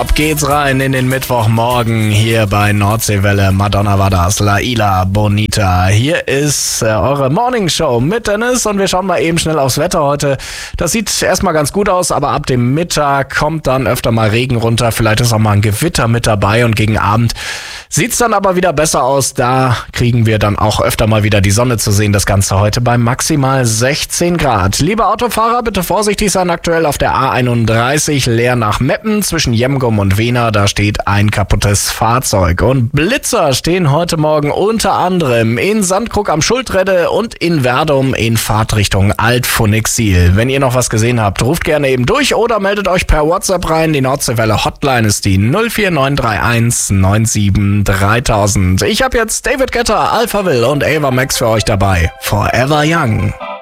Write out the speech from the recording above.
Ab geht's rein in den Mittwochmorgen hier bei Nordseewelle. Madonna war das, La Isla Bonita. Hier ist eure Morningshow mit Dennis und wir schauen mal eben schnell aufs Wetter heute. Das sieht erstmal ganz gut aus, aber ab dem Mittag kommt dann öfter mal Regen runter. Vielleicht ist auch mal ein Gewitter mit dabei und gegen Abend sieht's dann aber wieder besser aus. Da kriegen wir dann auch öfter mal wieder die Sonne zu sehen. Das Ganze heute bei maximal 16 Grad. Liebe Autofahrer, bitte vorsichtig sein aktuell auf der A31 leer nach Meppen zwischen Jemgum und Wehner. Da steht ein kaputtes Fahrzeug. Und Blitzer stehen heute Morgen unter anderem in Sandkrug am Schuldredde und in Werdum in Fahrtrichtung Alt-Phoenix-Siel. Wenn ihr noch was gesehen habt, ruft gerne eben durch oder meldet euch per WhatsApp rein. Die Nordseewelle Hotline ist die 04931 97 3000. Ich habe jetzt David Guetta, Alphaville und Ava Max für euch dabei. Forever Young.